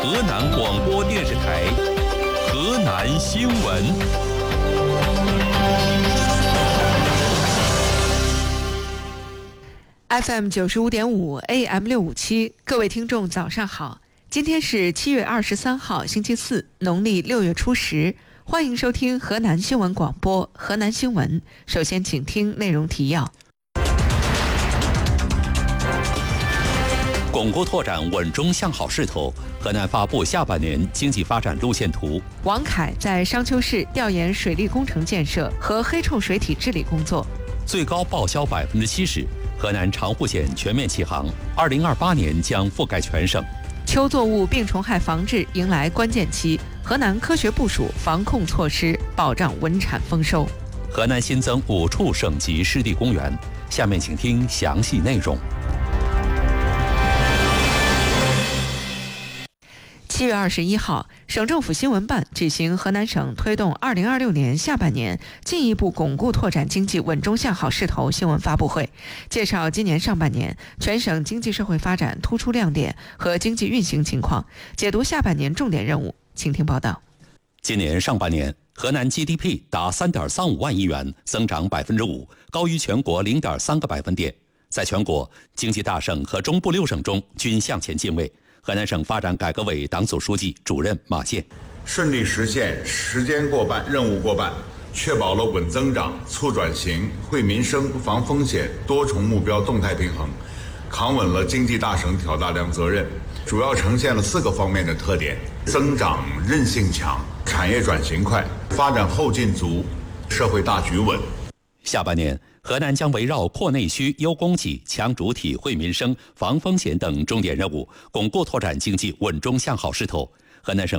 河南广播电视台河南新闻。 FM 95.5 AM 657，各位听众早上好，今天是7月23号星期四，农历6月初10，欢迎收听河南新闻广播河南新闻。首先请听内容提要。 巩固拓展稳中向好势头，河南发布下半年经济发展路线图。 王凯在商丘市调研水利工程建设和黑臭水体治理工作。 最高报销70%，河南长户险全面启航，2028年将覆盖全省。 秋作物病虫害防治迎来关键期，河南科学部署防控措施，保障稳产丰收。 河南新增5处省级湿地公园，下面请听详细内容。 7月21号，省政府新闻办举行河南省推动2026年下半年进一步巩固拓展经济稳中向好势头新闻发布会，介绍今年上半年全省经济社会发展突出亮点和经济运行情况，解读下半年重点任务。请听报道。 今年上半年，河南 GDP 达3.35万亿元，增长5%，高于全国0.3个百分点。在全国经济大省和中部6省中均向前进位。河南省发展改革委党组书记、主任马健， 顺利实现时间过半、任务过半，确保了稳增长、促转型、惠民生、防风险多重目标动态平衡，扛稳了经济大省挑大梁责任，主要呈现了4个方面的特点：增长韧性强，产业转型快，发展后劲足，社会大局稳。 下半年，河南将围绕扩内需、优供给、强主体、惠民生、防风险等重点任务，巩固拓展经济稳中向好势头。河南省